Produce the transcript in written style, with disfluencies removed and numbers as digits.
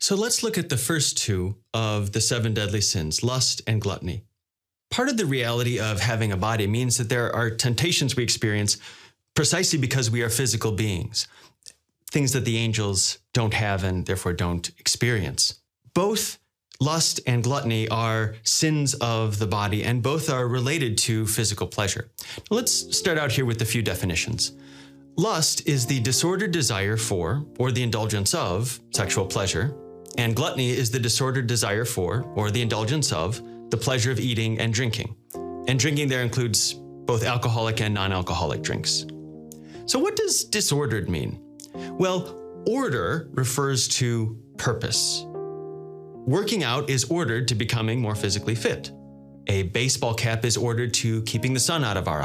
So let's look at the first two of the seven deadly sins, lust and gluttony. Part of the reality of having a body means that there are temptations we experience precisely because we are physical beings, things that the angels don't have and therefore don't experience. Both lust and gluttony are sins of the body, and both are related to physical pleasure. Now, let's start out here with a few definitions. Lust is the disordered desire for, or the indulgence of, sexual pleasure, and gluttony is the disordered desire for, or the indulgence of, the pleasure of eating and drinking. And drinking there includes both alcoholic and non-alcoholic drinks. So what does disordered mean? Well, order refers to purpose. Working out is ordered to becoming more physically fit. A baseball cap is ordered to keeping the sun out of our